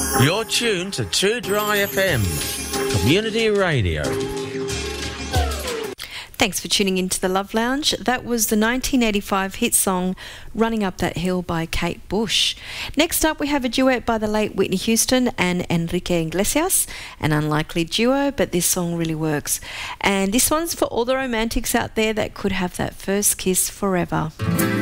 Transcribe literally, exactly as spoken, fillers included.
You're tuned to Too Dry F M, Community Radio. Thanks for tuning into the Love Lounge. That was the nineteen eighty-five hit song Running Up That Hill by Kate Bush. Next up, we have a duet by the late Whitney Houston and Enrique Iglesias. An unlikely duo, but this song really works. And this one's for all the romantics out there that could have that first kiss forever.